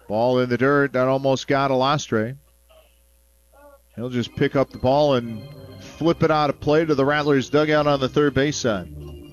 Ball in the dirt. That almost got Alastre. He'll just pick up the ball and flip it out of play to the Rattlers dugout on the third base side.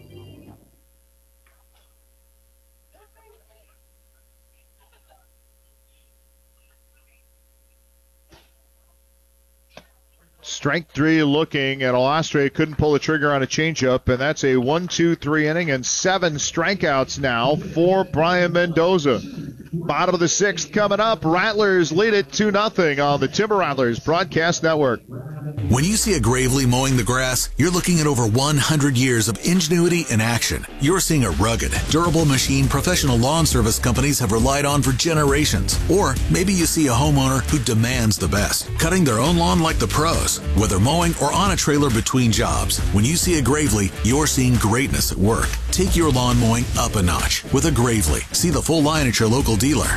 Strike three looking at Alastre. Couldn't pull the trigger on a changeup, and that's a 1-2-3 inning and 7 strikeouts now for Brian Mendoza. Bottom of the sixth coming up. Rattlers lead it 2-0 on the Timber Rattlers Broadcast Network. When you see a Gravely mowing the grass, you're looking at over 100 years of ingenuity in action. You're seeing a rugged, durable machine professional lawn service companies have relied on for generations. Or maybe you see a homeowner who demands the best, cutting their own lawn like the pros, whether mowing or on a trailer between jobs. When you see a Gravely, you're seeing greatness at work. Take your lawn mowing up a notch with a Gravely. See the full line at your local dealer.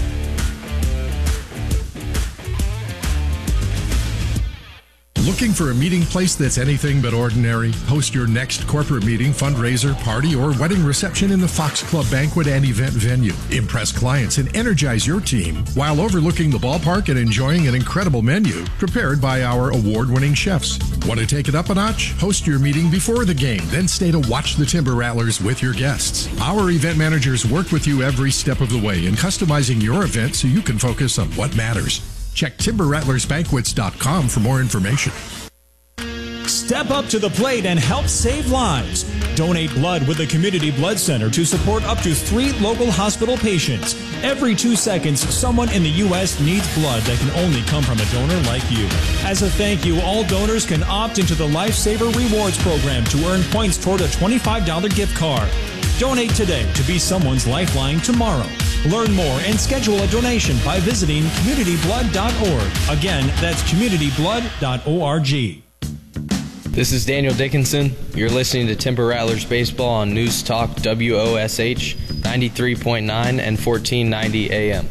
Looking for a meeting place that's anything but ordinary? Host your next corporate meeting, fundraiser, party, or wedding reception in the Fox Club banquet and event venue. Impress clients and energize your team while overlooking the ballpark and enjoying an incredible menu prepared by our award-winning chefs. Want to take it up a notch? Host your meeting before the game, then stay to watch the Timber Rattlers with your guests. Our event managers work with you every step of the way in customizing your event so you can focus on what matters. Check TimberRattlersBanquets.com for more information. Step up to the plate and help save lives. Donate blood with the Community Blood Center to support up to 3 local hospital patients. Every 2 seconds, someone in the U.S. needs blood that can only come from a donor like you. As a thank you, all donors can opt into the Lifesaver Rewards program to earn points toward a $25 gift card. Donate today to be someone's lifeline tomorrow. Learn more and schedule a donation by visiting communityblood.org. Again, that's communityblood.org. This is Daniel Dickinson. You're listening to Timber Rattlers Baseball on News Talk WOSH 93.9 and 1490 AM.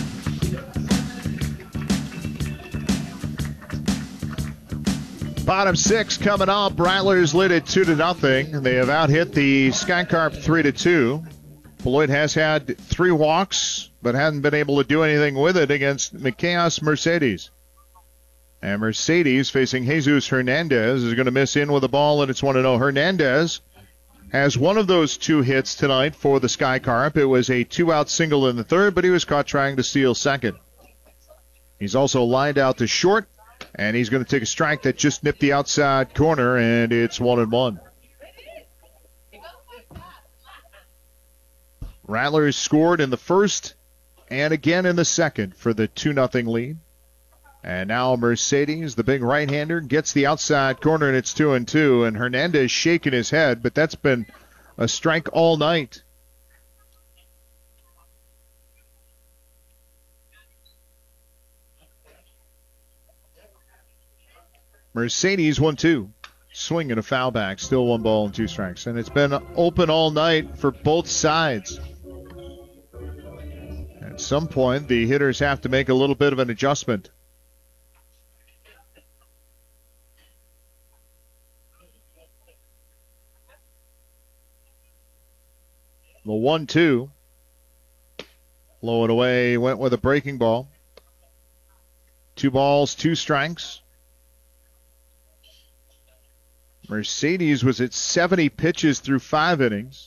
Bottom six coming up. Rattlers lead it 2-0. They have out-hit the Skycarp 3-2. Beloit has had 3 walks, but hadn't been able to do anything with it against Miqueas Mercedes. And Mercedes, facing Jesus Hernandez, is going to miss in with the ball, and it's 1-0. Hernandez has one of those 2 hits tonight for the Skycarp. It was a 2-out single in the third, but he was caught trying to steal second. He's also lined out to short, and he's going to take a strike that just nipped the outside corner, and it's 1-1. Rattlers scored in the first and again in the second for the 2-0 lead. And now Mercedes, the big right-hander, gets the outside corner, and it's 2-2. And Hernandez shaking his head, but that's been a strike all night. Mercedes 1-2. Swing and a foul back. Still 1 ball and 2 strikes. And it's been open all night for both sides. At some point, the hitters have to make a little bit of an adjustment. The 1-2. Low and away, went with a breaking ball. 2 balls, 2 strikes. Mercedes was at 70 pitches through 5 innings.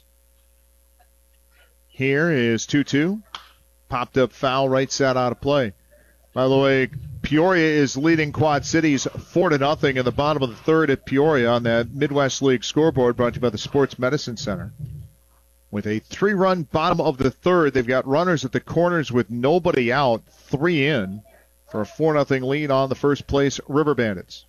Here is 2-2. Popped up foul, right side out of play. By the way, Peoria is leading Quad Cities 4-0 in the bottom of the third at Peoria on that Midwest League scoreboard brought to you by the Sports Medicine Center. With a 3-run bottom of the third, they've got runners at the corners with nobody out, 3 in, for a 4-0 lead on the first place River Bandits.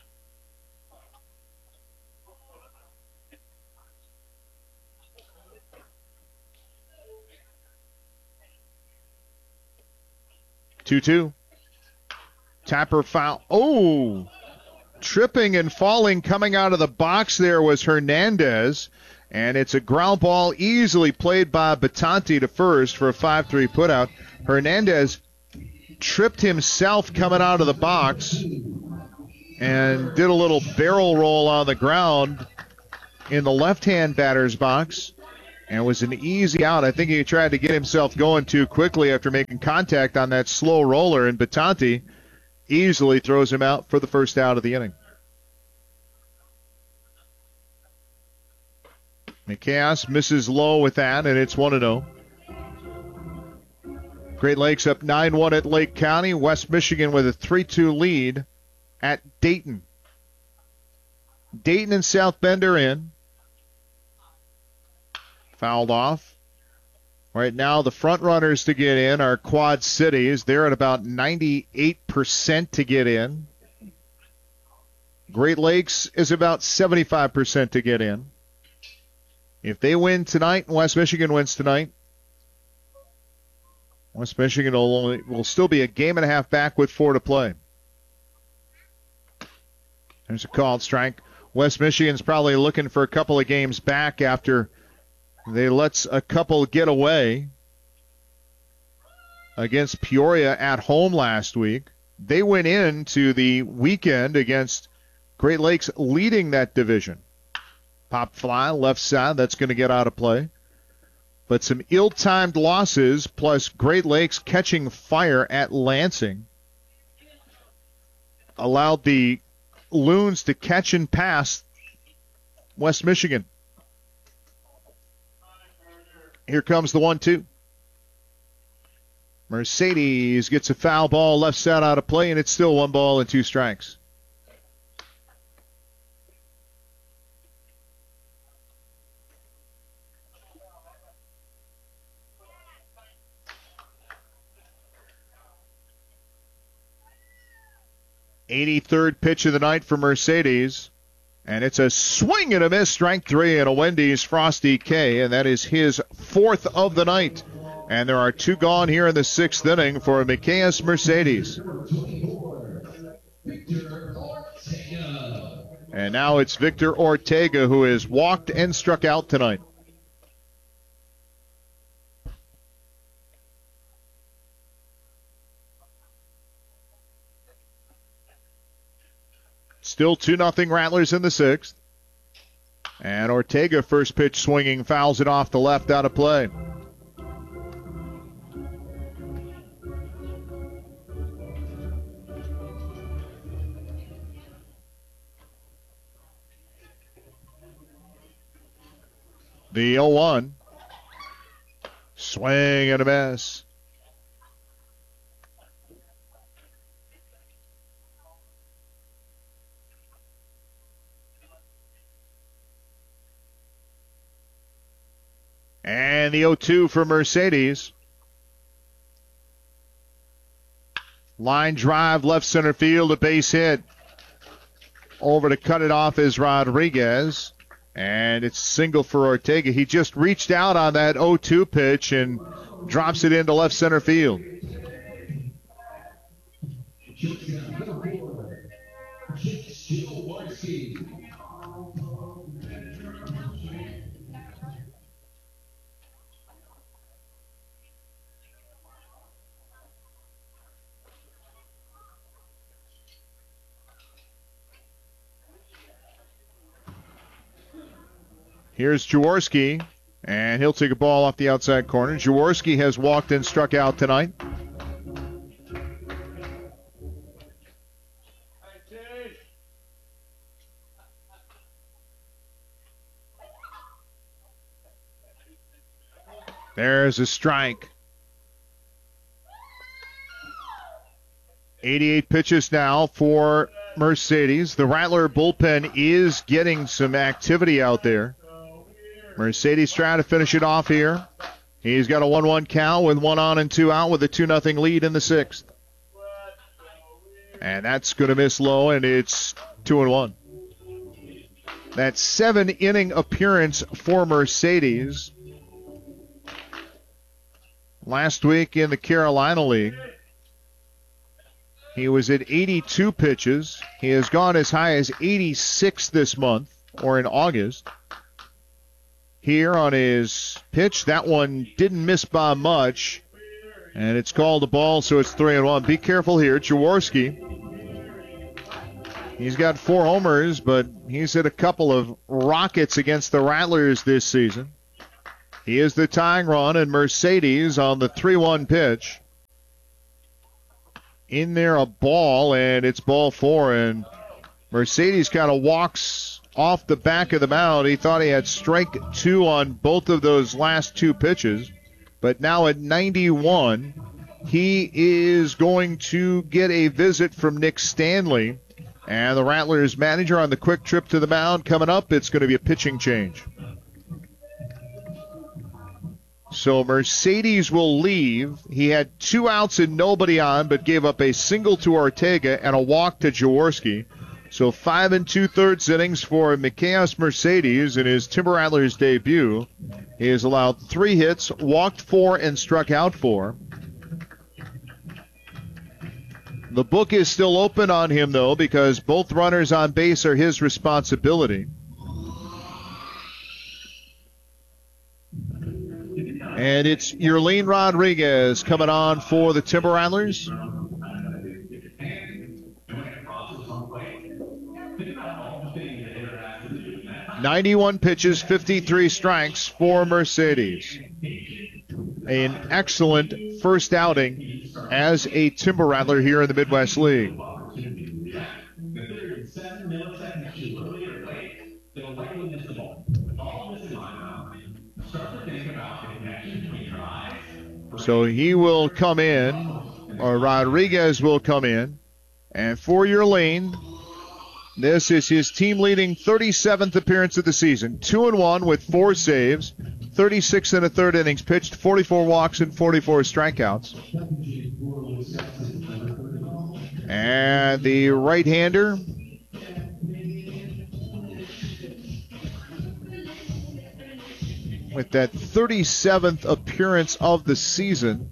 Two. Tapper foul. Oh! Tripping and falling coming out of the box there was Hernandez. And it's a ground ball easily played by Batanti to first for a 5-3 putout. Hernandez tripped himself coming out of the box and did a little barrel roll on the ground in the left-hand batter's box. And it was an easy out. I think he tried to get himself going too quickly after making contact on that slow roller, and Batanti easily throws him out for the first out of the inning. McCass misses low with that, and it's 1-0. Great Lakes up 9-1 at Lake County. West Michigan with a 3-2 lead at Dayton. Dayton and South Bend are in. Fouled off. Right now, the front runners to get in are Quad Cities. They're at about 98% to get in. Great Lakes is about 75% to get in. If they win tonight and West Michigan wins tonight, West Michigan will still be a game and a half back with 4 to play. There's a called strike. West Michigan's probably looking for a couple of games back after they let a couple get away against Peoria at home last week. They went into the weekend against Great Lakes leading that division. Pop fly, left side, that's going to get out of play. But some ill-timed losses, plus Great Lakes catching fire at Lansing, allowed the Loons to catch and pass West Michigan. Here comes the 1-2. Mercedes gets a foul ball left side out of play, and it's still 1 ball and 2 strikes. '83rd pitch of the night for Mercedes. And it's a swing and a miss, strike 3, and a Wendy's Frosty K, and that is his 4th of the night. And there are 2 gone here in the 6th inning for Micaeus Mercedes. And now it's Victor Ortega who has walked and struck out tonight. Still 2-0 Rattlers in the 6th. And Ortega, first pitch swinging, fouls it off the left, out of play. The 0-1. Swing and a miss. And the 0-2 for Mercedes. Line drive, left center field, a base hit. Over to cut it off is Rodriguez. And it's single for Ortega. He just reached out on that 0-2 pitch and drops it into left center field. Here's Jaworski, and he'll take a ball off the outside corner. Jaworski has walked and struck out tonight. There's a strike. 88 pitches now for Mercedes. The Rattler bullpen is getting some activity out there. Mercedes trying to finish it off here. He's got a 1-1 count with 1 on and 2 out with a 2-0 lead in the 6th. And that's going to miss low, and it's 2-1. That 7-inning appearance for Mercedes. Last week in the Carolina League, he was at 82 pitches. He has gone as high as 86 this month, or in August. Here on his pitch, that one didn't miss by much, and it's called a ball, so it's 3-1. Be careful here, Jaworski. He's got 4 homers, but he's hit a couple of rockets against the Rattlers this season. He is the tying run, and Mercedes on the 3-1 pitch. In there a ball, and it's ball 4, and Mercedes kind of walks off the back of the mound. He thought he had strike 2 on both of those last 2 pitches, but now at 91, he is going to get a visit from Nick Stanley, and the Rattlers manager on the quick trip to the mound coming up. It's going to be a pitching change. So Mercedes will leave. He had 2 outs and nobody on, but gave up a single to Ortega and a walk to Jaworski. So 5 2/3 innings for Mikeas Mercedes in his Timber Rattlers debut. He has allowed 3 hits, walked 4, and struck out 4. The book is still open on him, though, because both runners on base are his responsibility. And it's Yerlin Rodriguez coming on for the Timber Rattlers. .91 pitches, 53 strikes for Mercedes. An excellent first outing as a Timber Rattler here in the Midwest League. So he will come in, or Rodriguez will come in. And for Yerlin, this is his team-leading 37th appearance of the season. 2-1 with 4 saves, 36 1/3 innings pitched, 44 walks, and 44 strikeouts. And the right-hander, with that 37th appearance of the season,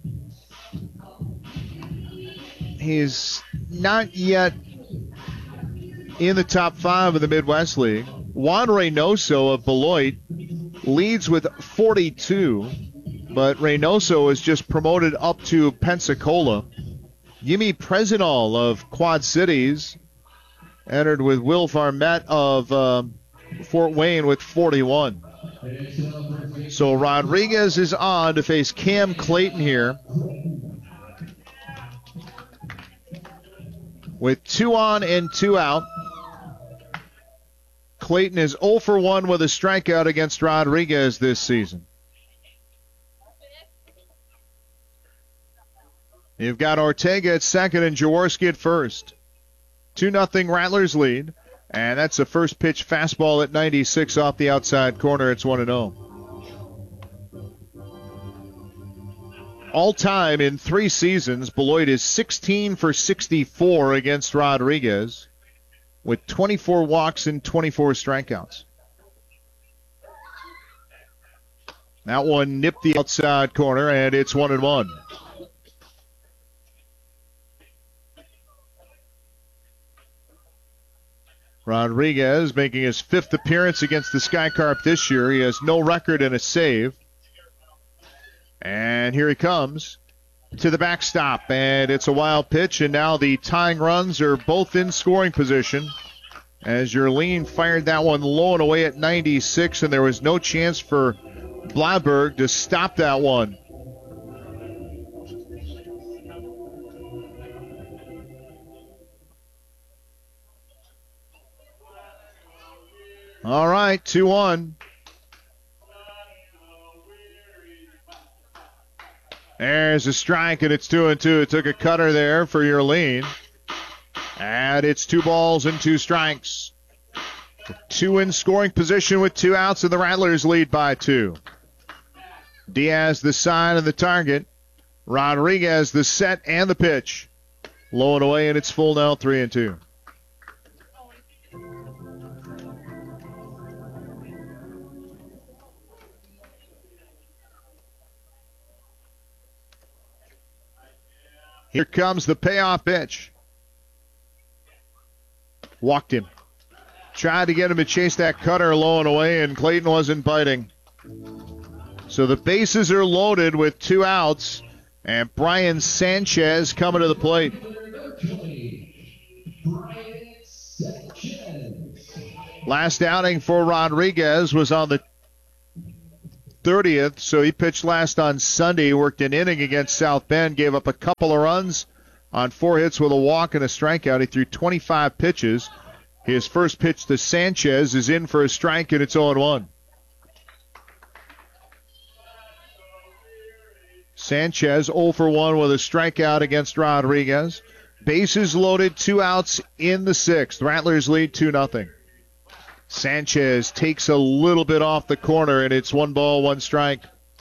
he's not yet in the top 5 of the Midwest League. Juan Reynoso of Beloit leads with 42, but Reynoso is just promoted up to Pensacola. Yimi Presinol of Quad Cities entered with Will Farmette of Fort Wayne with 41. So Rodriguez is on to face Cam Clayton here. With 2 on and 2 out. Clayton is 0 for 1 with a strikeout against Rodriguez this season. You've got Ortega at second and Jaworski at first. 2-0 Rattlers lead. And that's the first pitch fastball at 96 off the outside corner. It's 1-0. All time in 3 seasons, Beloit is 16 for 64 against Rodriguez with 24 walks and 24 strikeouts. That one nipped the outside corner, and it's 1-1. Rodriguez making his 5th appearance against the Sky Carp this year. He has no record and a save. And here he comes to the backstop, and it's a wild pitch, and now the tying runs are both in scoring position as Yerlin fired that one low and away at 96, and there was no chance for Blyberg to stop that one. All right, 2-1. There's a strike, and it's 2-2. It took a cutter there for Yerlin. And it's 2 balls and 2 strikes. 2 in scoring position with 2 outs, and the Rattlers lead by 2. Diaz the sign and the target. Rodriguez the set and the pitch. Low and away, and it's full now, 3-2. Here comes the payoff pitch. Walked him. Tried to get him to chase that cutter low and away, and Clayton wasn't biting. So the bases are loaded with 2 outs, and Brian Sanchez coming to the plate. Last outing for Rodriguez was on the 30th, so he pitched last on Sunday, worked an inning against South Bend, gave up a couple of runs on 4 hits with a walk and a strikeout. He threw 25 pitches. His first pitch to Sanchez is in for a strike, and it's 0-1. Sanchez 0 for 1 with a strikeout against Rodriguez. Bases loaded, 2 outs in the 6th. Rattlers lead 2-0. Sanchez takes a little bit off the corner, and it's 1 ball, 1 strike.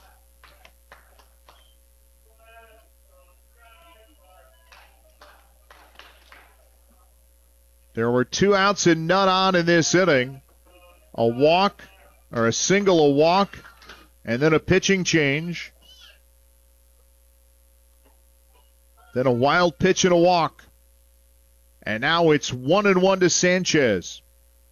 There were 2 outs and none on in this inning. A walk, or a single, a walk, and then a pitching change. Then a wild pitch and a walk. And now it's 1-1 to Sanchez.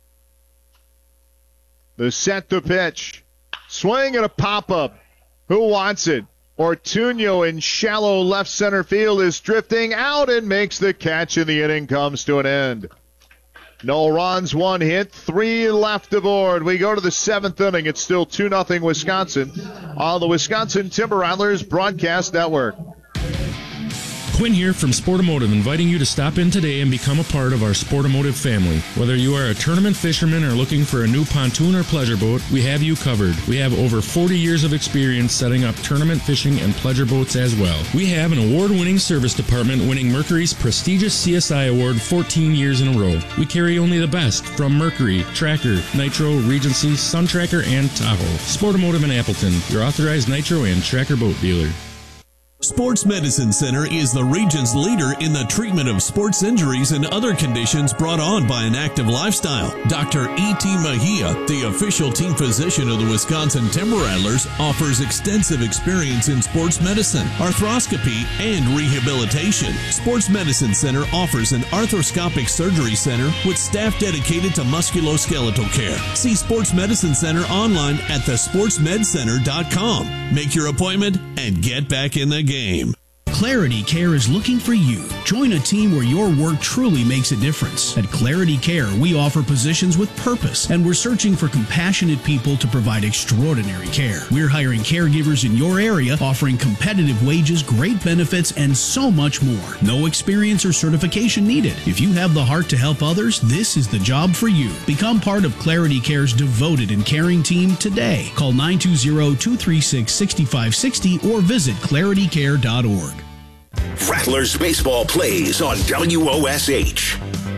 The set to pitch. Swing and a pop-up. Who wants it? Ortuño in shallow left center field is drifting out and makes the catch, and the inning comes to an end. No runs, 1 hit, 3 left aboard. We go to the 7th inning. It's still 2-0 Wisconsin on the Wisconsin Timber Rattlers Broadcast Network. Quinn here from Sportomotive, inviting you to stop in today and become a part of our Sportomotive family. Whether you are a tournament fisherman or looking for a new pontoon or pleasure boat, we have you covered. We have over 40 years of experience setting up tournament fishing and pleasure boats as well. We have an award-winning service department winning Mercury's prestigious CSI Award 14 years in a row. We carry only the best from Mercury, Tracker, Nitro, Regency, Sun Tracker, and Tahoe. Sportomotive in Appleton, your authorized Nitro and Tracker boat dealer. Sports Medicine Center is the region's leader in the treatment of sports injuries and other conditions brought on by an active lifestyle. Dr. E.T. Mejia, the official team physician of the Wisconsin Timber Rattlers, offers extensive experience in sports medicine, arthroscopy, and rehabilitation. Sports Medicine Center offers an arthroscopic surgery center with staff dedicated to musculoskeletal care. See Sports Medicine Center online at thesportsmedcenter.com. Make your appointment and get back in the game. Clarity Care is looking for you. Join a team where your work truly makes a difference. At Clarity Care, we offer positions with purpose, and we're searching for compassionate people to provide extraordinary care. We're hiring caregivers in your area, offering competitive wages, great benefits, and so much more. No experience or certification needed. If you have the heart to help others, this is the job for you. Become part of Clarity Care's devoted and caring team today. Call 920-236-6560 or visit claritycare.org. Rattlers baseball plays on WOSH.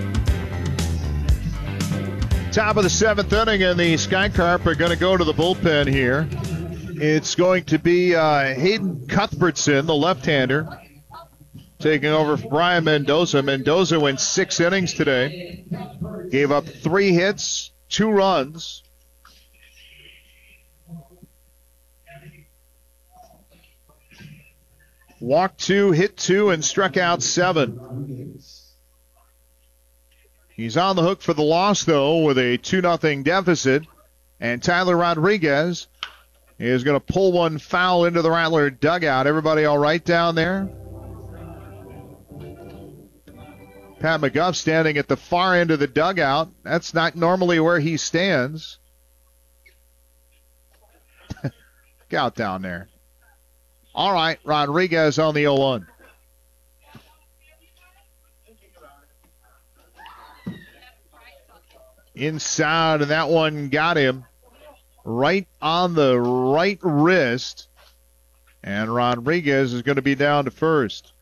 Top of the 7th inning, and the Sky Carp are going to go to the bullpen here. It's going to be Hayden Cuthbertson, the left-hander, taking over for Brian Mendoza. Mendoza went 6 innings today. Gave up 3 hits, 2 runs. Walked 2, hit 2, and struck out 7. He's on the hook for the loss, though, with a 2-0 deficit. And Tyler Rodriguez is going to pull one foul into the Rattler dugout. Everybody all right down there? Pat McGuff standing at the far end of the dugout. That's not normally where he stands. Look out down there. All right, Rodriguez on the 0-1. Inside, and that one got him right on the right wrist. And Rodriguez is going to be down to first.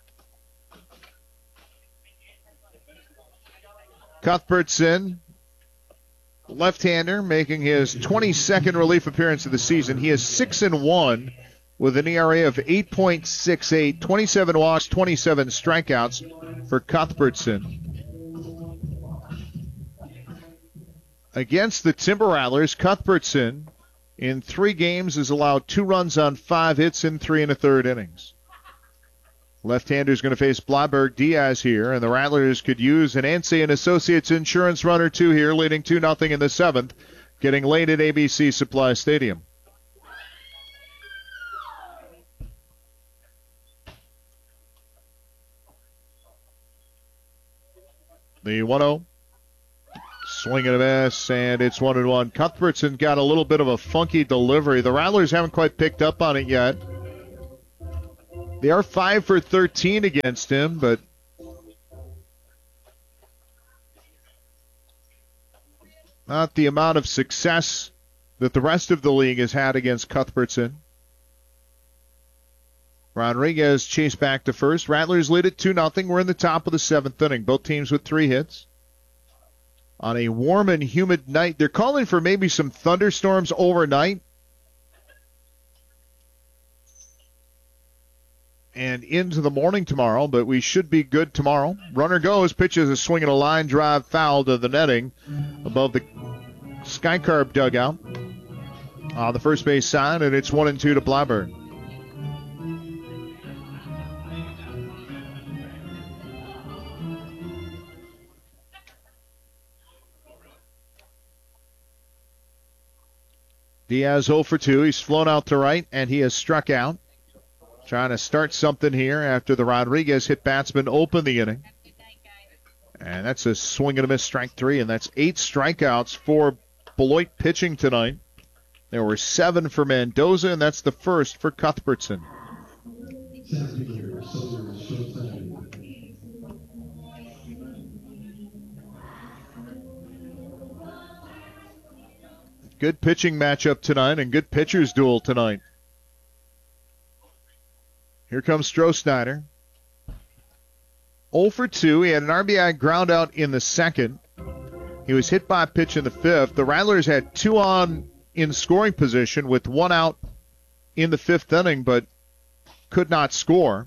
Cuthbertson, left-hander, making his 22nd relief appearance of the season. He is 6-1 with an ERA of 8.68, 27 walks, 27 strikeouts for Cuthbertson. Against the Timber Rattlers, Cuthbertson in 3 games has allowed 2 runs on 5 hits in 3 1/3 innings. Left-hander is going to face Blauberg Diaz here, and the Rattlers could use an Ansay and Associates insurance run or 2 here, leading 2-0 in the 7th, getting late at ABC Supply Stadium. The 1-0. Swing and a miss, and it's 1-1. Cuthbertson got a little bit of a funky delivery. The Rattlers haven't quite picked up on it yet. They are 5 for 13 against him, but not the amount of success that the rest of the league has had against Cuthbertson. Rodriguez chased back to first. Rattlers lead it 2-0. We're in the top of the 7th inning. Both teams with 3 hits. On a warm and humid night, they're calling for maybe some thunderstorms overnight and into the morning tomorrow, but we should be good tomorrow. Runner goes, pitches a swing and a line drive foul to the netting above the Sky Carp dugout on the first base side, and it's 1-2 to Blackburn. Diaz 0 for 2. He's flown out to right, and he has struck out. Trying to start something here after the Rodriguez hit batsman open the inning. And that's a swing and a miss, strike 3, and that's 8 strikeouts for Beloit pitching tonight. There were 7 for Mendoza, and that's the first for Cuthbertson. Good pitching matchup tonight and good pitchers duel tonight. Here comes Stroh-Snyder. 0 for 2. He had an RBI ground out in the second. He was hit by a pitch in the fifth. The Rattlers had 2 on in scoring position with 1 out in the 5th inning, but could not score.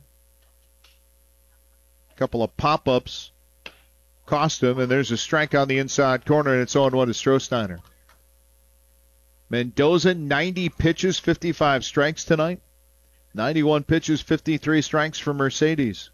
A couple of pop-ups cost him, and there's a strike on the inside corner, and it's 0-1 to Stroh-Snyder. Mendoza, 90 pitches, 55 strikes tonight. 91 pitches, 53 strikes for Mercedes.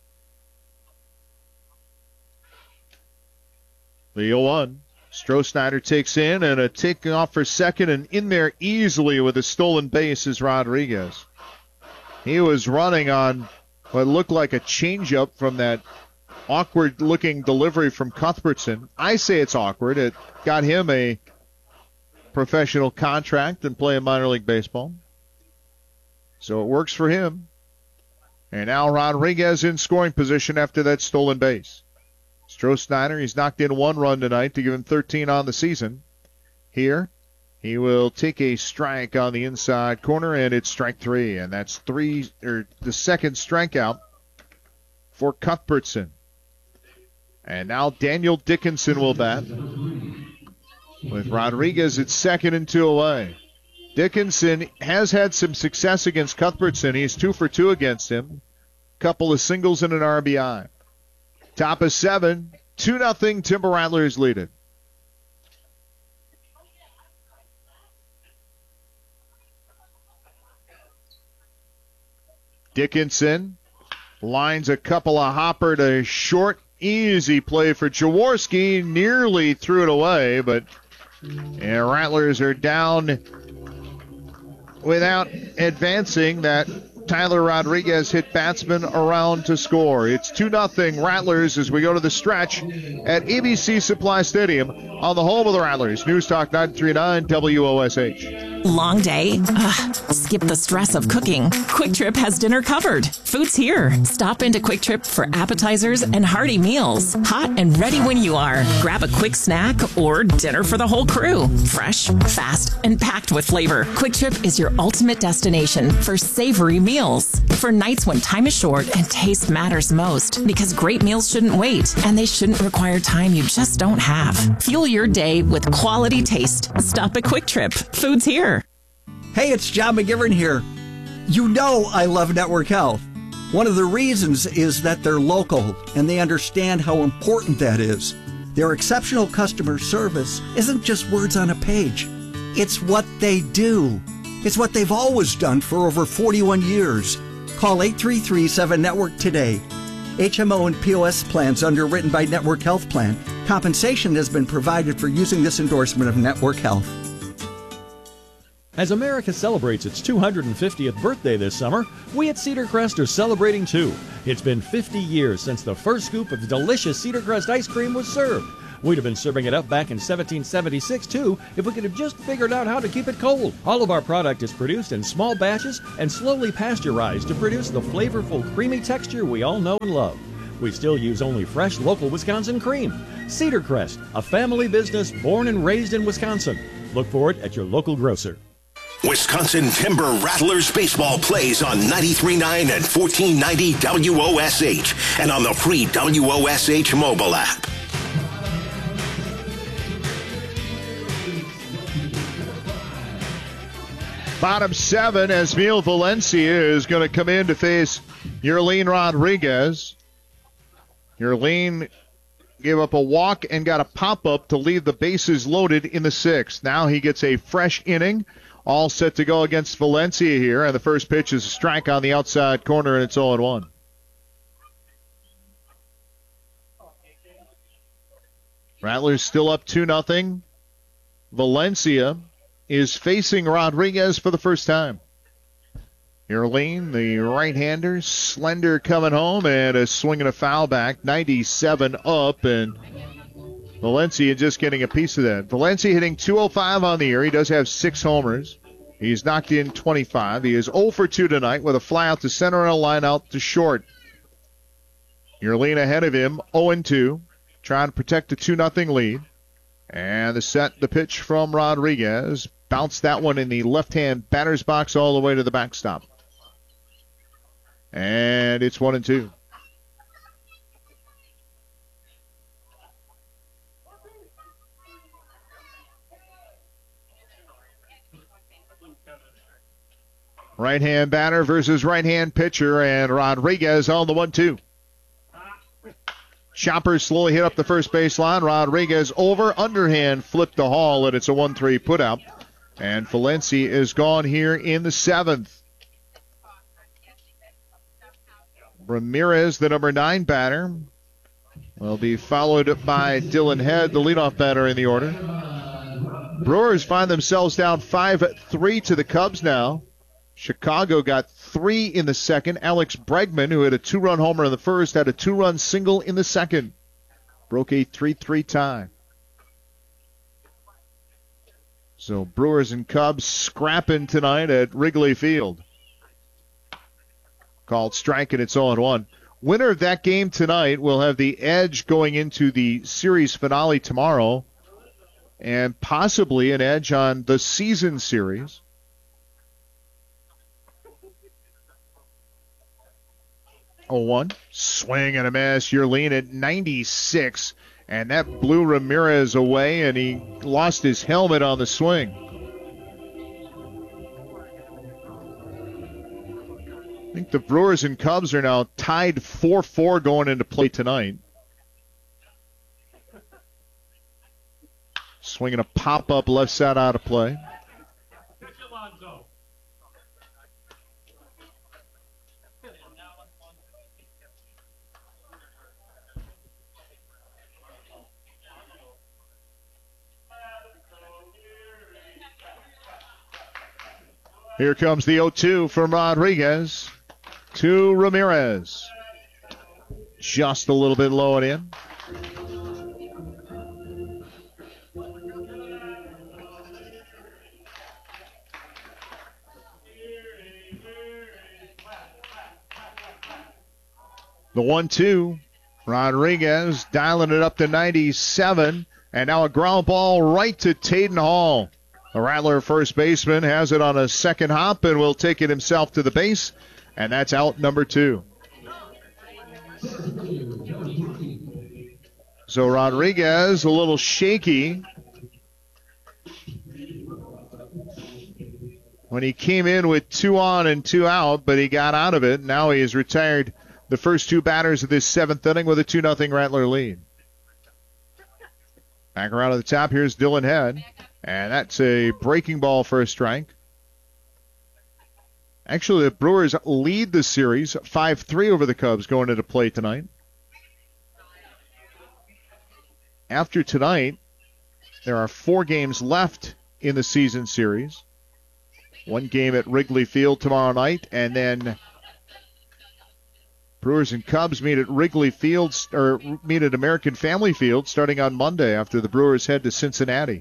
The 0-1. Stroh-Snyder takes in, and a takeoff for second, and in there easily with a stolen base is Rodriguez. He was running on what looked like a changeup from that awkward-looking delivery from Cuthbertson. I say it's awkward. It got him a professional contract and playing minor league baseball. So it works for him. And now Rodriguez in scoring position after that stolen base. Stroh-Snyder, he's knocked in 1 run tonight to give him 13 on the season. Here, he will take a strike on the inside corner, and it's strike 3. And that's the second strikeout for Cuthbertson. And now Daniel Dickinson will bat, with Rodriguez at second and 2 away. Dickinson has had some success against Cuthbertson. He's 2 for 2 against him. Couple of singles and an RBI. Top of 7, 2-0 Timber Rattlers lead it. Dickinson lines a couple of hopper to short. Easy play for Jaworski. Nearly threw it away, but Rattlers are down without advancing. That Tyler Rodriguez hit batsman around to score. It's 2-0 Rattlers as we go to the stretch at ABC Supply Stadium on the home of the Rattlers. News Talk 93.9 WOSH. Long day? Skip the stress of cooking. Quick Trip has dinner covered. Food's here. Stop into Quick Trip for appetizers and hearty meals. Hot and ready when you are. Grab a quick snack or dinner for the whole crew. Fresh, fast, and packed with flavor. Quick Trip is your ultimate destination for savory meals. For nights when time is short and taste matters most. Because great meals shouldn't wait, and they shouldn't require time you just don't have. Fuel your day with quality taste. Stop at Quick Trip. Food's here. Hey, it's John McGivern here. You know I love Network Health. One of the reasons is that they're local and they understand how important that is. Their exceptional customer service isn't just words on a page. It's what they do. It's what they've always done for over 41 years. Call 833-7-NETWORK today. HMO and POS plans underwritten by Network Health Plan. Compensation has been provided for using this endorsement of Network Health. As America celebrates its 250th birthday this summer, we at Cedar Crest are celebrating too. It's been 50 years since the first scoop of delicious Cedar Crest ice cream was served. We'd have been serving it up back in 1776, too, if we could have just figured out how to keep it cold. All of our product is produced in small batches and slowly pasteurized to produce the flavorful, creamy texture we all know and love. We still use only fresh, local Wisconsin cream. Cedar Crest, a family business born and raised in Wisconsin. Look for it at your local grocer. Wisconsin Timber Rattlers baseball plays on 93.9 and 1490 WOSH and on the free WOSH mobile app. Bottom 7, Esmil Valencia is going to come in to face Yerlin Rodriguez. Yerlin gave up a walk and got a pop-up to leave the bases loaded in the 6th. Now he gets a fresh inning. All set to go against Valencia here, and the first pitch is a strike on the outside corner, and it's 0-1. Rattlers still up 2-0. Valencia is facing Rodriguez for the first time. Yerlin, the right-hander, slender coming home, and is swinging a foul back, 97 up, and Valencia just getting a piece of that. Valencia hitting .205 on the year. He does have 6 homers. He's knocked in 25. He is 0 for 2 tonight with a fly out to center and a line out to short. Yerlin ahead of him, 0-2, trying to protect a 2-0 lead. And the pitch from Rodriguez. Bounced that one in the left-hand batter's box all the way to the backstop. And it's 1-2. Right-hand batter versus right-hand pitcher, and Rodriguez on the 1-2. Chopper slowly hit up the first baseline. Rodriguez over, underhand flipped the Hall, and it's a 1-3 putout. And Valencia is gone here in the 7th. Ramirez, the number 9 batter, will be followed by Dylan Head, the leadoff batter in the order. Brewers find themselves down 5-3 to the Cubs now. Chicago got 3 in the second. Alex Bregman, who had a 2-run homer in the first, had a 2-run single in the second. Broke a 3-3 tie. So Brewers and Cubs scrapping tonight at Wrigley Field. Called strike, and it's 0-1. Winner of that game tonight will have the edge going into the series finale tomorrow, and possibly an edge on the season series. Oh, swing and a miss. Yerlin at 96, and that blew Ramirez away, and he lost his helmet on the swing. I think the Brewers and Cubs are now tied 4-4 going into play tonight. Swinging a pop-up left side out of play. Here comes the 0-2 from Rodriguez to Ramirez. Just a little bit low and in. The 1-2. Rodriguez dialing it up to 97. And now a ground ball right to Taden Hall. The Rattler first baseman has it on a second hop and will take it himself to the base. And that's out number 2. So Rodriguez a little shaky when he came in with 2 on and 2 out, but he got out of it. Now he has retired the first 2 batters of this 7th inning with a 2-0 Rattler lead. Back around to the top, here's Dylan Head. And that's a breaking ball for a strike. Actually, the Brewers lead the series 5-3 over the Cubs going into play tonight. After tonight, there are 4 games left in the season series. 1 game at Wrigley Field tomorrow night, and then Brewers and Cubs meet at Wrigley Fields, or meet at American Family Field starting on Monday after the Brewers head to Cincinnati.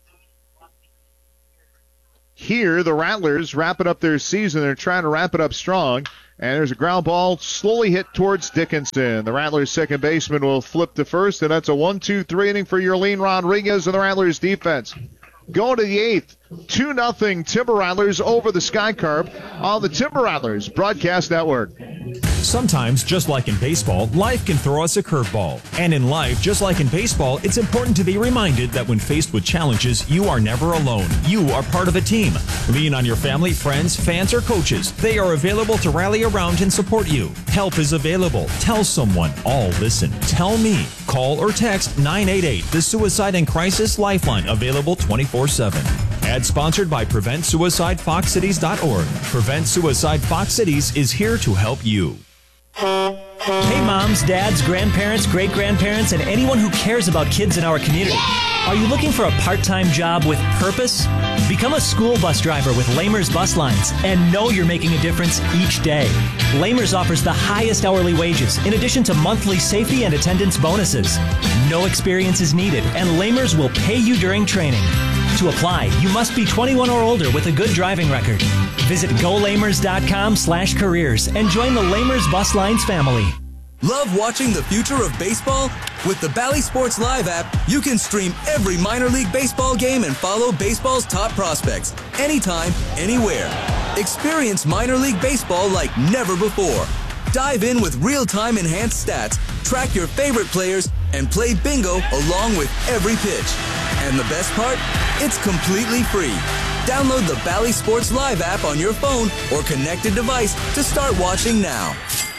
Here, the Rattlers wrapping up their season. They're trying to wrap it up strong. And there's a ground ball slowly hit towards Dickinson. The Rattlers' second baseman will flip to first, and that's a 1-2-3 inning for Yerlin Rodriguez and the Rattlers' defense. Going to the eighth, 2-0 Timber Rattlers over the Sky Carp on the Timber Rattlers Broadcast Network. Sometimes, just like in baseball, life can throw us a curveball. And in life, just like in baseball, it's important to be reminded that when faced with challenges, you are never alone. You are part of a team. Lean on your family, friends, fans, or coaches. They are available to rally around and support you. Help is available. Tell someone. All listen. Tell me. Call or text 988, the Suicide and Crisis Lifeline, available 24/7. Ad sponsored by PreventSuicideFoxCities.org. Prevent Suicide Fox Cities is here to help you. Hey moms, dads, grandparents, great-grandparents, and anyone who cares about kids in our community. Are you looking for a part-time job with purpose? Become a school bus driver with Lamers Bus Lines and know you're making a difference each day. Lamers offers the highest hourly wages in addition to monthly safety and attendance bonuses. No experience is needed, and Lamers will pay you during training. To apply, you must be 21 or older with a good driving record. Visit golamers.com/careers and join the Lamers Bus Lines family. Love watching the future of baseball? With the Bally Sports Live app, you can stream every minor league baseball game and follow baseball's top prospects anytime, anywhere. Experience minor league baseball like never before. Dive in with real-time enhanced stats, track your favorite players, and play bingo along with every pitch. And the best part? It's completely free. Download the Bally Sports Live app on your phone or connected device to start watching now.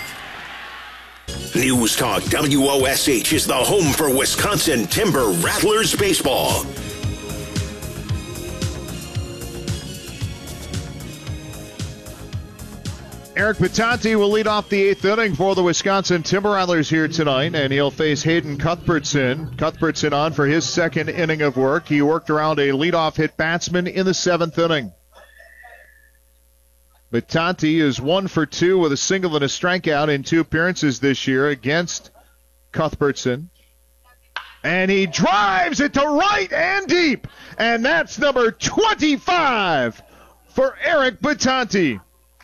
News Talk WOSH is the home for Wisconsin Timber Rattlers baseball. Eric Batanti will lead off the eighth inning for the Wisconsin Timber Rattlers here tonight, and he'll face Hayden Cuthbertson. Cuthbertson on for his second inning of work. He worked around a leadoff hit batsman in the seventh inning. Batanti is 1 for 2 with a single and a strikeout in 2 appearances this year against Cuthbertson. And he drives it to right and deep, and that's number 25 for Eric Batanti.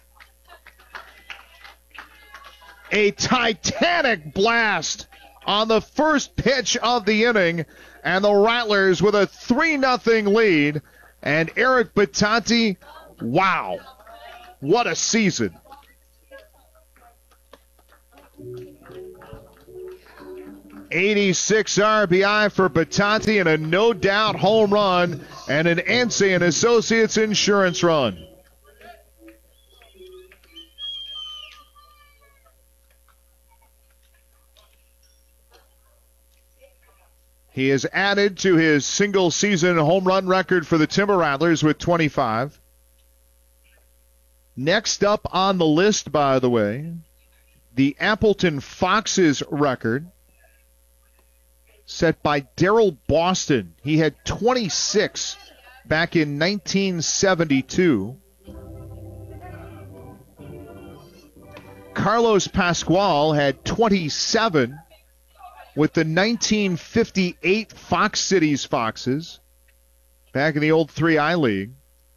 A titanic blast on the first pitch of the inning, and the Rattlers with a 3-0 lead. And Eric Batanti, wow, what a season. '86 RBI for Batanti and a no-doubt home run and an Ansay and Associates insurance run. He is added to his single-season home run record for the Timber Rattlers with 25. Next up on the list, by the way, the Appleton Foxes record set by Darrell Boston. He had 26 back in 1972. Carlos Pascual had 27 with the 1958 Fox Cities Foxes back in the old 3I League.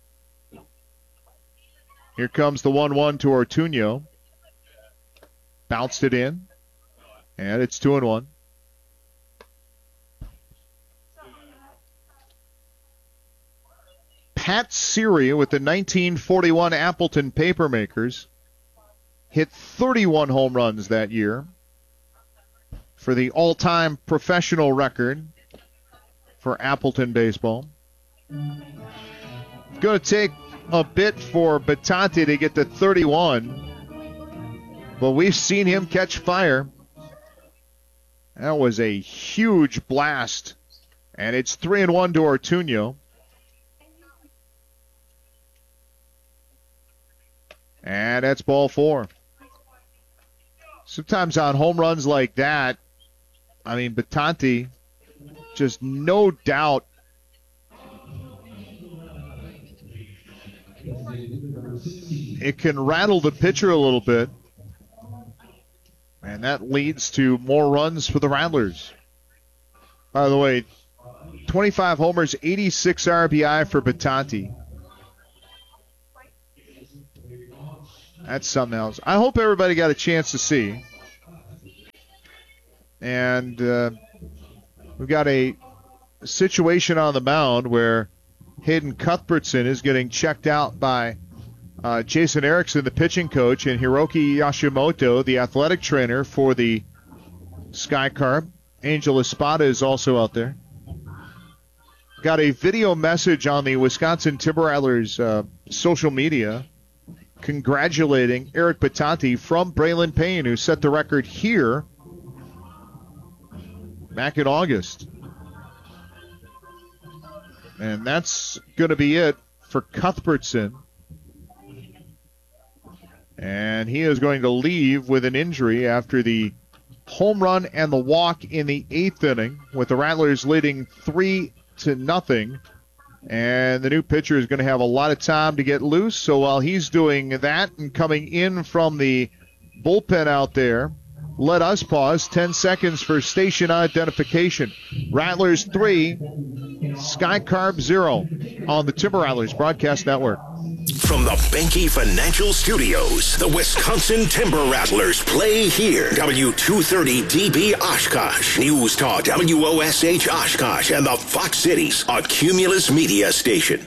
Here comes the 1-1 to Ortuño. Bounced it in, and it's 2-1. Pat Seary with the 1941 Appleton Papermakers hit 31 home runs that year for the all-time professional record for Appleton baseball. It's going to take a bit for Batanti to get to 31, but we've seen him catch fire. That was a huge blast, and it's 3-1 to Ortuño. And that's ball 4. Sometimes on home runs like that, I mean, Batanti, just no doubt it can rattle the pitcher a little bit. And that leads to more runs for the Rattlers. By the way, 25 homers, 86 RBI for Battanti. That's something else. I hope everybody got a chance to see. And we've got a situation on the mound where Hayden Cuthbertson is getting checked out by Jason Erickson, the pitching coach, and Hiroki Yashimoto, the athletic trainer for the Sky Carp. Angel Espada is also out there. Got a video message on the Wisconsin Timber Rattlers social media congratulating Eric Battanti from Braylon Payne, who set the record here back in August. And that's going to be it for Cuthbertson. And he is going to leave with an injury after the home run and the walk in the 8th inning, with the Rattlers leading 3-0. And the new pitcher is going to have a lot of time to get loose. So while he's doing that and coming in from the bullpen out there, let us pause 10 seconds for station identification. Rattlers 3, Sky Carp 0 on the Timber Rattlers Broadcast Network. From the Benke Financial Studios, the Wisconsin Timber Rattlers play here. W230DB Oshkosh, News Talk WOSH Oshkosh, and the Fox Cities on Cumulus Media Station.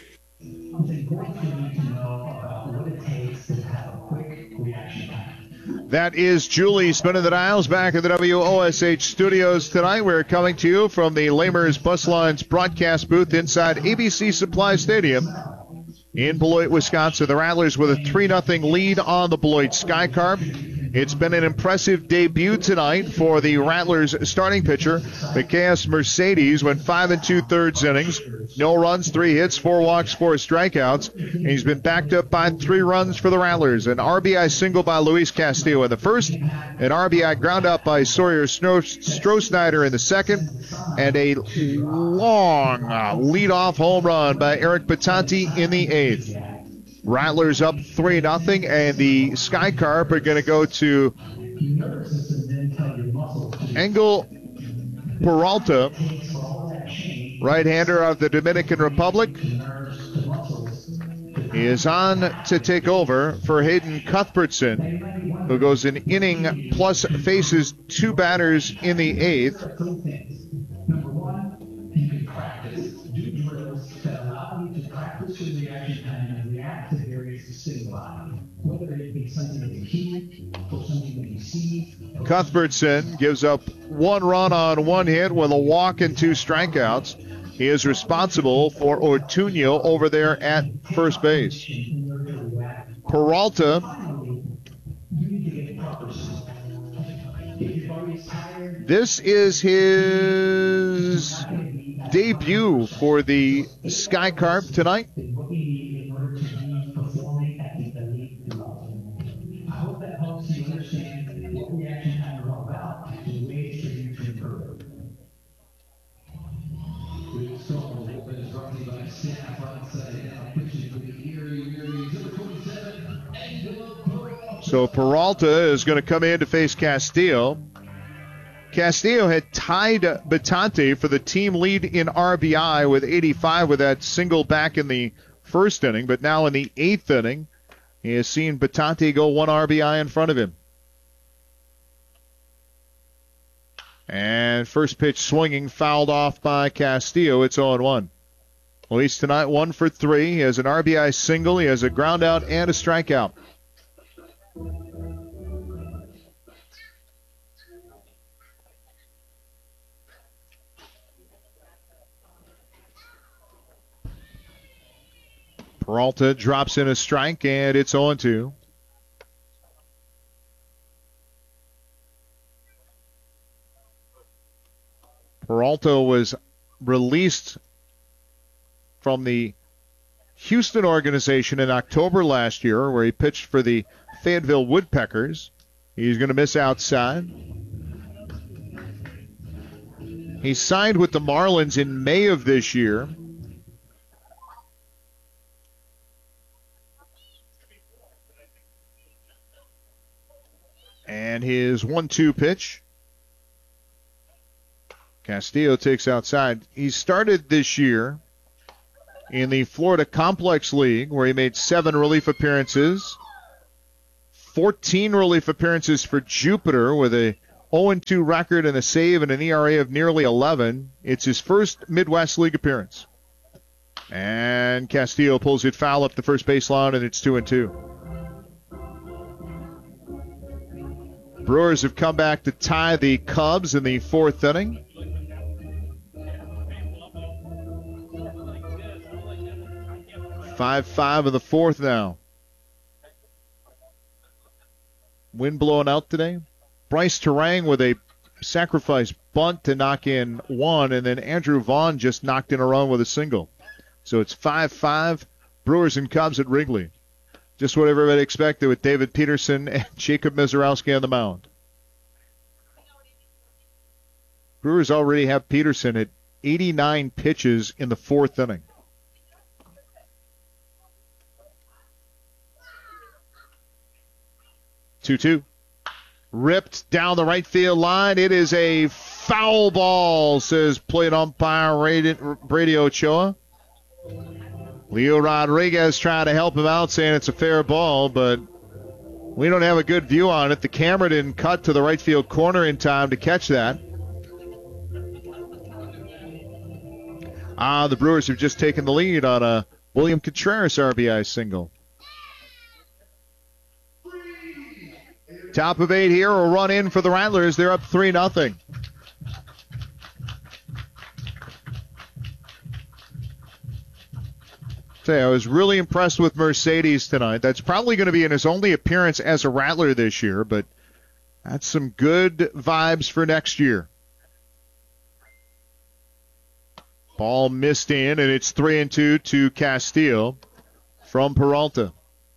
That is Julie spinning the dials back at the WOSH studios tonight. We're coming to you from the Lamers Bus Lines broadcast booth inside ABC Supply Stadium in Beloit, Wisconsin. The Rattlers with a 3-0 lead on the Beloit Sky Carp. It's been an impressive debut tonight for the Rattlers starting pitcher. Mikeas Mercedes went 5 2/3 innings. No runs, 3 hits, 4 walks, 4 strikeouts. And he's been backed up by 3 runs for the Rattlers. An RBI single by Luis Castillo in the first. An RBI ground out by Sawyer Stroh-Snyder in the second. And a long leadoff home run by Eric Battanti in the 8th. Rattlers up 3-0, and the Sky Carp are going to go to Engel Peralta, right-hander of the Dominican Republic. He is on to take over for Hayden Cuthbertson, who goes an inning plus faces 2 batters in the 8th. Cuthbertson gives up 1 run on 1 hit with a walk and 2 strikeouts. He is responsible for Ortuño over there at first base. Peralta, this is his debut for the Sky Carp tonight. So Peralta is going to come in to face Castillo. Castillo had tied Battanti for the team lead in RBI with 85 with that single back in the first inning, but now in the 8th inning, he has seen Battanti go 1 RBI in front of him. And first pitch swinging, fouled off by Castillo. It's 0-1. Luis tonight 1 for 3. He has an RBI single. He has a ground out and a strikeout. Peralta drops in a strike, and it's 0-2. Peralta was released from the Houston organization in October last year, where he pitched for the Fayetteville Woodpeckers. He's going to miss outside. He signed with the Marlins in May of this year. And And his 1-2 pitch. Castillo takes outside. He started this year in the Florida Complex League, where he made 7 relief appearances, 14 relief appearances for Jupiter with a 0-2 record and a save and an ERA of nearly 11. It's his first Midwest League appearance. And Castillo pulls it foul up the first baseline, and it's 2-2. Brewers have come back to tie the Cubs in the 4th inning. Five of the 4th now. Wind blowing out today. Bryce Terang with a sacrifice bunt to knock in 1, and then Andrew Vaughn just knocked in a run with a single. So it's 5-5, Brewers and Cubs at Wrigley. Just what everybody expected with David Peterson and Jacob Mizorowski on the mound. Brewers already have Peterson at 89 pitches in the 4th inning. 2-2. Ripped down the right field line. It is a foul ball, says plate umpire Brady Ochoa. Leo Rodriguez trying to help him out, saying it's a fair ball, but we don't have a good view on it. The camera didn't cut to the right field corner in time to catch that. The Brewers have just taken the lead on a William Contreras RBI single. Top of 8 here, a run in for the Rattlers. They're up 3-0. I was really impressed with Mercedes tonight. That's probably going to be in his only appearance as a Rattler this year, but that's some good vibes for next year. Ball missed in, and it's 3-2 to Castillo from Peralta.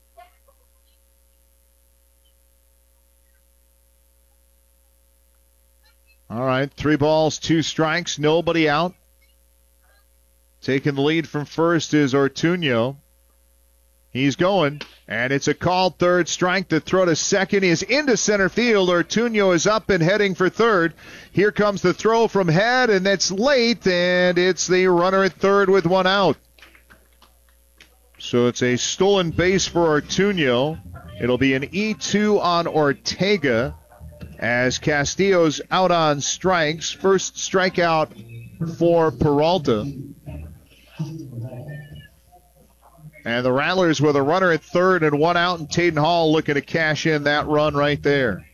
All right, 3 balls, 2 strikes, nobody out. Taking the lead from first is Ortuño. He's going, and it's a called third strike. The throw to second is into center field. Ortuño is up and heading for third. Here comes the throw from Head, and that's late, and it's the runner at third with 1 out. So it's a stolen base for Ortuño. It'll be an E2 on Ortega as Castillo's out on strikes. First strikeout for Peralta. And the Rattlers with a runner at third and 1 out, and Taden Hall looking to cash in that run right there.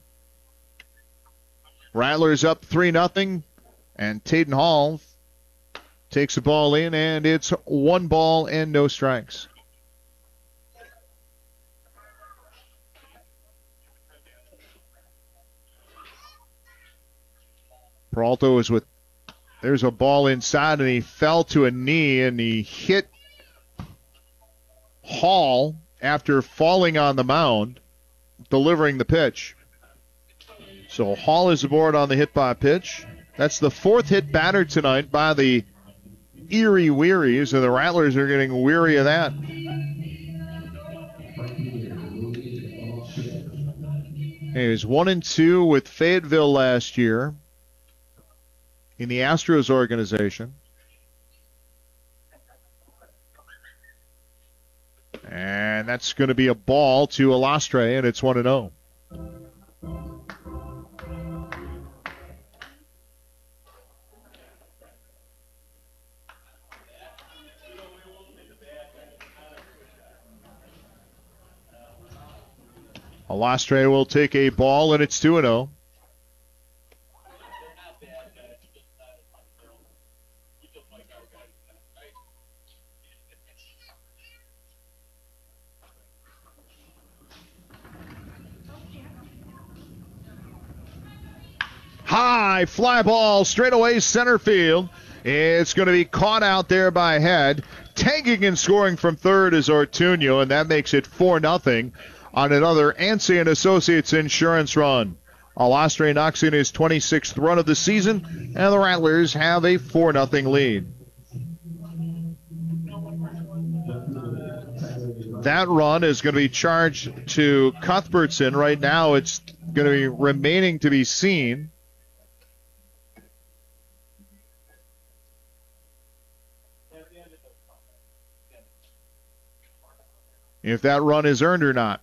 Rattlers up 3-0, and Taden Hall takes the ball in, and it's 1 ball and no strikes. Peralta was with, there's a ball inside, and he fell to a knee, and he hit Hall after falling on the mound, delivering the pitch. So Hall is aboard on the hit by pitch. That's the 4th hit batter tonight by the Erie Wearies, and the Rattlers are getting weary of that. He was 1-2 with Fayetteville last year in the Astros organization. And that's going to be a ball to Alastre, and it's 1-0. Alastre will take a ball, and it's 2-0. High fly ball straight away center field. It's going to be caught out there by Head. Tagging and scoring from third is Ortuño, and that makes it 4-0 on another Ansey and Associates insurance run. Alastre knocks in his 26th run of the season, and the Rattlers have a 4-0 lead. That run is going to be charged to Cuthbertson. Right now it's going to be remaining to be seen. If that run is earned or not.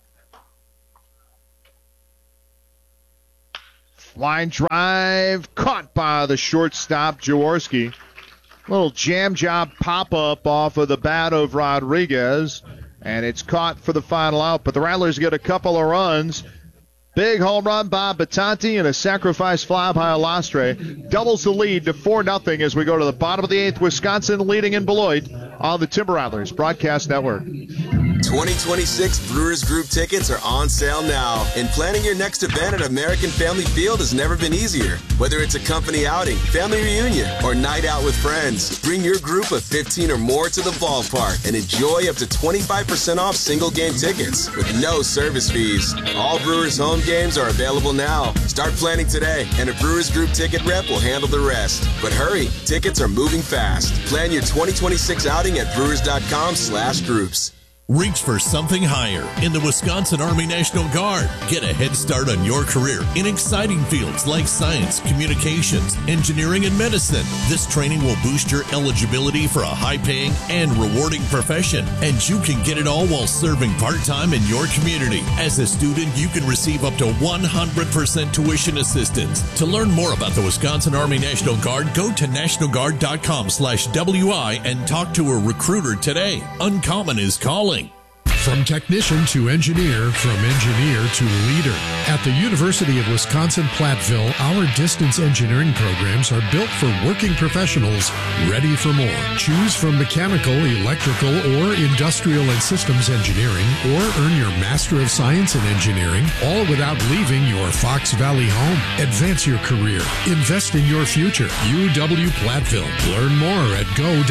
Line drive caught by the shortstop, Jaworski. Little jam job pop-up off of the bat of Rodriguez, and it's caught for the final out. But the Rattlers get a couple of runs. Big home run by Batanti and a sacrifice fly by Alastre. Doubles the lead to 4-0 as we go to the bottom of the 8th. Wisconsin leading in Beloit on the Timber Rattlers Broadcast Network. 2026 Brewers Group tickets are on sale now, and planning your next event at American Family Field has never been easier. Whether it's a company outing, family reunion, or night out with friends, bring your group of 15 or more to the ballpark and enjoy up to 25% off single game tickets with no service fees. All Brewers home games are available now. Start planning today, and a Brewers Group ticket rep will handle the rest. But hurry, tickets are moving fast. Plan your 2026 outing at brewers.com/groups. Reach for something higher in the Wisconsin Army National Guard. Get a head start on your career in exciting fields like science, communications, engineering, and medicine. This training will boost your eligibility for a high-paying and rewarding profession, and you can get it all while serving part-time in your community. As a student, you can receive up to 100% tuition assistance. To learn more about the Wisconsin Army National Guard, go to nationalguard.com/WI and talk to a recruiter today. Uncommon is calling. From technician to engineer, from engineer to leader. At the University of Wisconsin-Platteville, our distance engineering programs are built for working professionals ready for more. Choose from mechanical, electrical, or industrial and systems engineering, or earn your Master of Science in Engineering, all without leaving your Fox Valley home. Advance your career. Invest in your future. UW-Platteville. Learn more at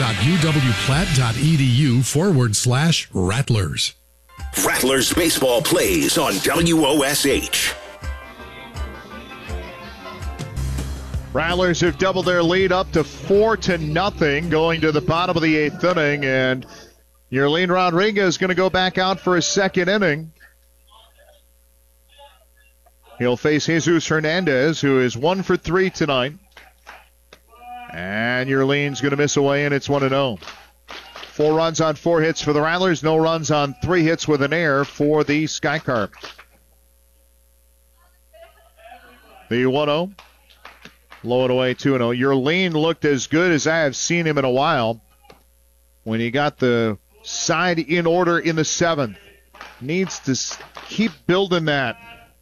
go.uwplatt.edu/Rattlers. Rattlers baseball plays on WOSH. Rattlers have doubled their lead up to 4-0 going to the bottom of the 8th inning, and Yerlin Rodriguez is going to go back out for his second inning. He'll face Jesus Hernandez, who is 1 for 3 tonight. And Yerlin's going to miss away, and it's 1-0. 4 runs on 4 hits for the Rattlers. No runs on 3 hits with an error for the Skycarp. The 1-0. Low and away 2-0. Yerlin looked as good as I have seen him in a while when he got the side in order in the 7th. Needs to keep building that.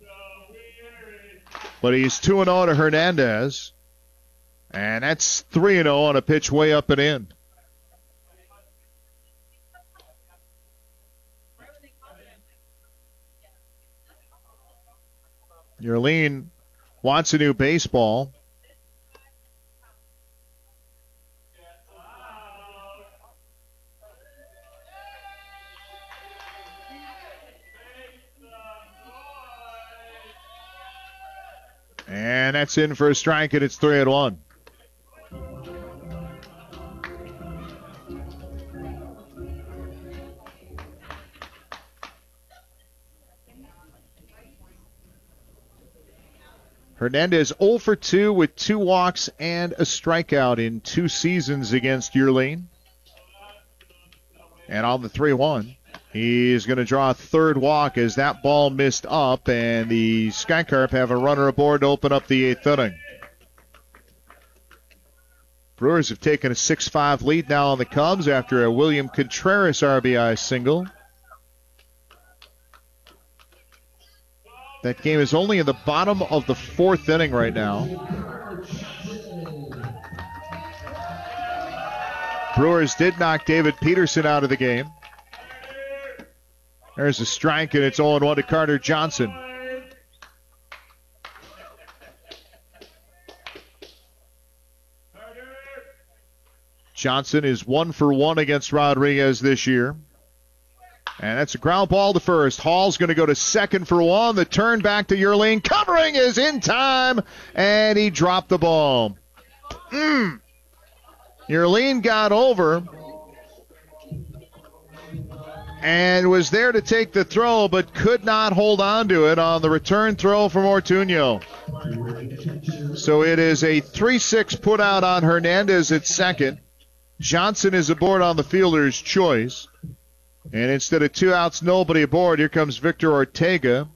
But he's 2-0 to Hernandez. And that's 3-0 on a pitch way up and in. Yerlin wants a new baseball. And that's in for a strike, and it's 3-1. Hernandez 0 for 2 with 2 walks and a strikeout in 2 seasons against Yerlin. And on the 3-1, he's going to draw a third walk as that ball missed up, and the Skycarp have a runner aboard to open up the 8th inning. Brewers have taken a 6-5 lead now on the Cubs after a William Contreras RBI single. That game is only in the bottom of the 4th inning right now. Brewers did knock David Peterson out of the game. There's a strike, and it's 0-1 to Carter Johnson. Johnson is 1 for 1 against Rodriguez this year. And that's a ground ball to first. Hall's going to go to second for 1. The turn back to Yerlin. Covering is in time, and he dropped the ball. Yerlin got over. and was there to take the throw, but could not hold on to it on the return throw from Ortuño. So it is a 3-6 put out on Hernandez at second. Johnson is aboard on the fielder's choice. And instead of 2 outs, nobody aboard, here comes Victor Ortega,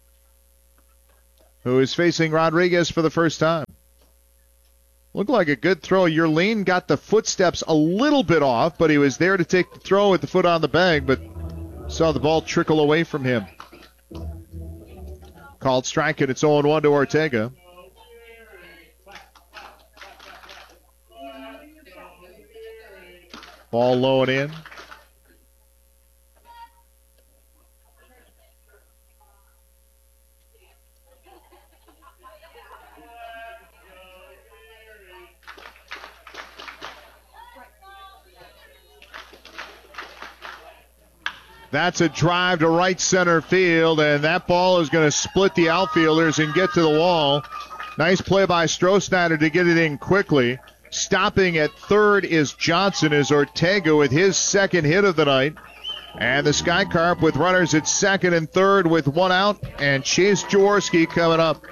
who is facing Rodriguez for the first time. Looked like a good throw. Yerlin got the footsteps a little bit off, but he was there to take the throw with the foot on the bag, but saw the ball trickle away from him. Called strike, and it's 0-1 to Ortega. Ball low and in. That's a drive to right center field, and that ball is going to split the outfielders and get to the wall. Nice play by Strohsnyder to get it in quickly. Stopping at third is Johnson, as Ortega with his second hit of the night. And the Sky Carp with runners at second and third with 1 out, and Chase Jaworski coming up.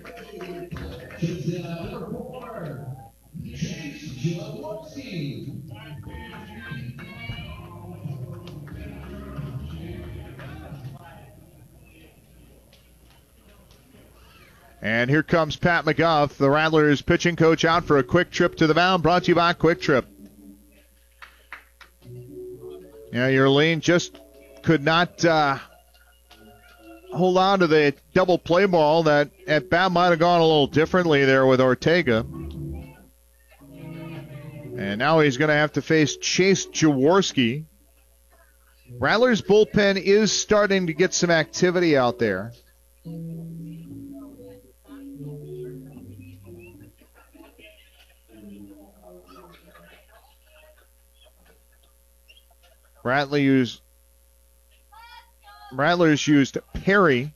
And here comes Pat McGuff, the Rattlers pitching coach, out for a quick trip to the mound. Brought to you by Quick Trip. Yeah, Yerlin just could not hold on to the double play ball. That at bat might have gone a little differently there with Ortega. And now he's going to have to face Chase Jaworski. Rattlers bullpen is starting to get some activity out there. Rattlers used Perry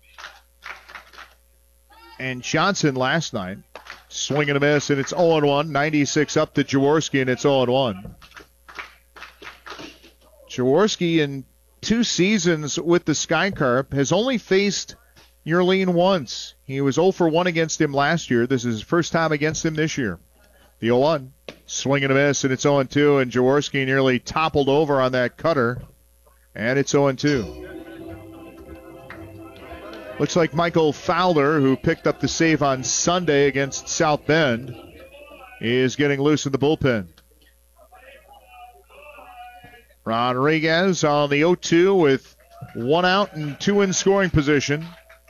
and Johnson last night. Swing and a miss, and it's 0-1. 96 up to Jaworski, and it's 0-1. Jaworski, in 2 seasons with the Sky Carp, has only faced Yerlin once. He was 0-1 against him last year. This is his first time against him this year. The 0-1. Swing and a miss, and it's 0-2, and Jaworski nearly toppled over on that cutter, and it's 0-2. Looks like Michael Fowler, who picked up the save on Sunday against South Bend, is getting loose in the bullpen. Rodriguez on the 0-2 with 1 out and 2 in scoring position.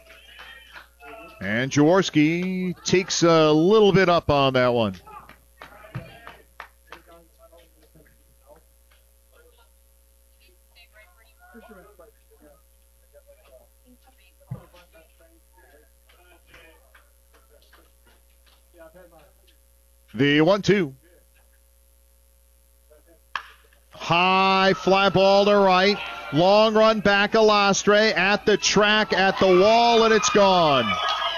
And Jaworski takes a little bit up on that one. The 1-2. High fly ball to right. Long run back Alastre at the track, at the wall, and it's gone.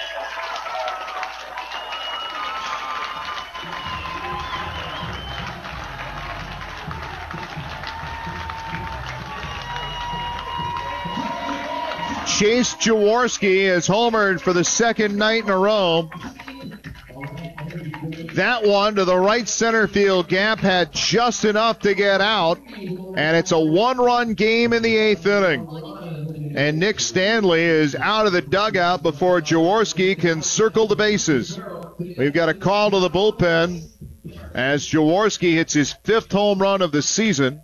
Chase Jaworski is homered for the second night in a row. That one to the right center field gap had just enough to get out, and it's a 1-run game in the 8th inning. And Nick Stanley is out of the dugout before Jaworski can circle the bases. We've got a call to the bullpen as Jaworski hits his 5th home run of the season.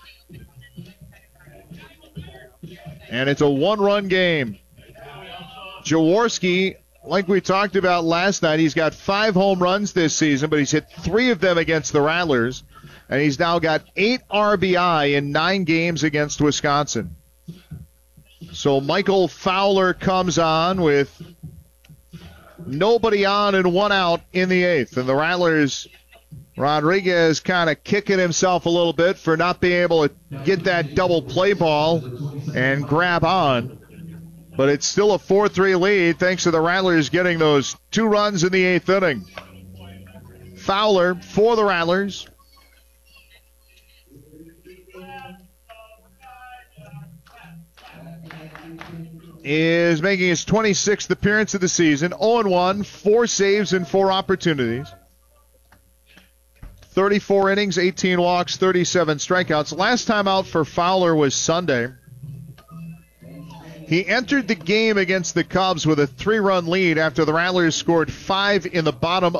And it's a 1-run game. Jaworski, like we talked about last night, he's got 5 home runs this season, but he's hit 3 of them against the Rattlers, and he's now got 8 RBI in 9 games against Wisconsin. So Michael Fowler comes on with nobody on and 1 out in the 8th, and the Rattlers, Rodriguez kind of kicking himself a little bit for not being able to get that double play ball and grab on. But it's still a 4-3 lead thanks to the Rattlers getting those 2 runs in the 8th inning. Fowler for the Rattlers. is making his 26th appearance of the season. 0-1, 4 saves and 4 opportunities. 34 innings, 18 walks, 37 strikeouts. Last time out for Fowler was Sunday. He entered the game against the Cubs with a 3-run lead after the Rattlers scored 5 in the bottom